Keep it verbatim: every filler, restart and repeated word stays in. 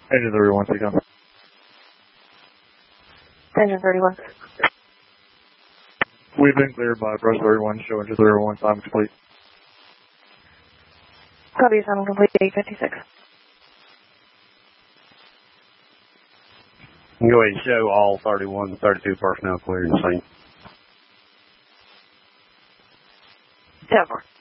Engine thirty-one, take on. Engine thirty-one. We've been cleared by brush thirty-one, show engine thirty-one, time complete. Copy, time complete, eight fifty-six. You can go ahead and show all thirty-one and thirty-two personnel cleared in the scene. ten four.